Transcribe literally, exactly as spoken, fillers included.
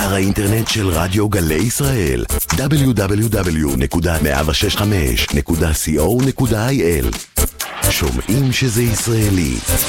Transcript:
אתר האינטרנט של רדיו גלי ישראל, דאבליו דאבליו דאבליו נקודה מאה שש חמש נקודה סי או נקודה איי אל. שומעים שזה ישראלי.